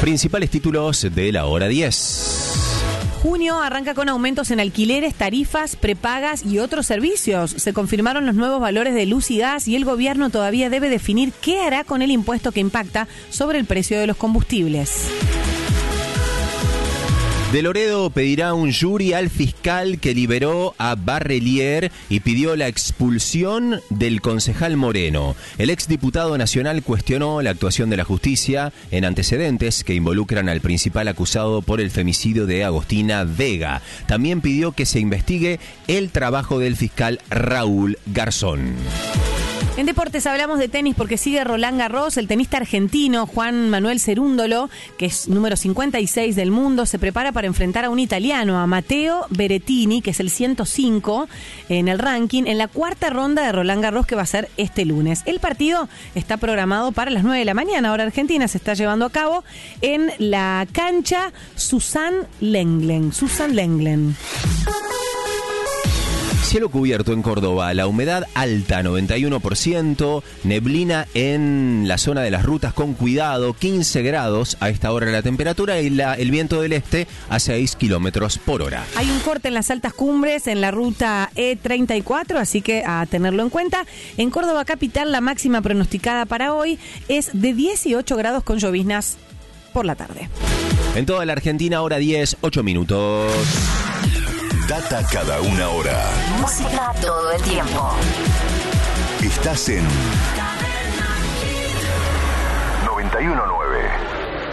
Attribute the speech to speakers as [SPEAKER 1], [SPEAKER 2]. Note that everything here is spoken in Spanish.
[SPEAKER 1] Principales títulos de la hora 10.
[SPEAKER 2] Junio arranca con aumentos en alquileres, tarifas, prepagas y otros servicios. Se confirmaron los nuevos valores de luz y gas y el gobierno todavía debe definir qué hará con el impuesto que impacta sobre el precio de los combustibles.
[SPEAKER 1] De Loredo pedirá un jury al fiscal que liberó a Barrelier y pidió la expulsión del concejal Moreno. El exdiputado nacional cuestionó la actuación de la justicia en antecedentes que involucran al principal acusado por el femicidio de Agostina Vega. También pidió que se investigue el trabajo del fiscal Raúl Garzón.
[SPEAKER 2] En deportes hablamos de tenis porque sigue Roland Garros. El tenista argentino Juan Manuel Cerúndolo, que es número 56 del mundo, se prepara para enfrentar a un italiano, a Matteo Berrettini, que es el 105 en el ranking, en la cuarta ronda de Roland Garros que va a ser este lunes. El partido está programado para las 9 de la mañana, hora argentina, se está llevando a cabo en la cancha Susan Lenglen.
[SPEAKER 1] Cielo cubierto en Córdoba, la humedad alta 91%, neblina en la zona de las rutas con cuidado, 15 grados a esta hora la temperatura y el viento del este a 6 kilómetros por hora.
[SPEAKER 2] Hay un corte en las altas cumbres en la ruta E34, así que a tenerlo en cuenta. En Córdoba capital la máxima pronosticada para hoy es de 18 grados con lloviznas por la tarde.
[SPEAKER 1] En toda la Argentina, hora 10, 8 minutos.
[SPEAKER 3] Data cada una hora.
[SPEAKER 4] Música todo el tiempo.
[SPEAKER 3] Estás en 91.9.